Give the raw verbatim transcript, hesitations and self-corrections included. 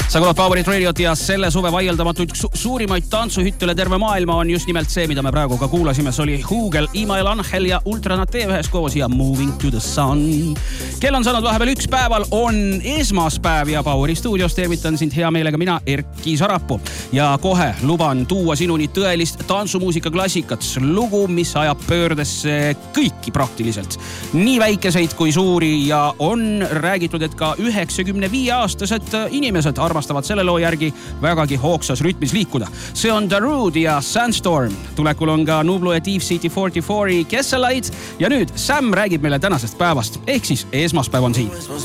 Sa kuulad Powerit Radiot ja selle suve vaieldamatuid su suurimaid tantsuhütte üle terve maailma on just nimelt see, mida me praegu ka kuulasime. See oli Hugel, Imael Angel ja Ultranate üheskoos ja Moving to the Sun. Kell on saanud vahepeal üks päeval, on esmaspäev ja Poweri stuudios tervitan sind hea meelega mina, Erki Sarapuu. Ja kohe luban tuua sinuni tõelist tantsumuusika klassikat. Lugu, mis ajab pöördesse kõiki praktiliselt. Nii väikeseid kui suuri ja on räägitud, et ka üheksakümne viie aastased inimesed armastavad selle loo järgi vägagi hoogsas rütmis liikuda. See on Darude ja Sandstorm. Tulekul on ka Nublu ja Deep City nelikümmend neli Kesselite ja nüüd Sam räägib meile tänasest päevast ehk siis esmaspäev on siin.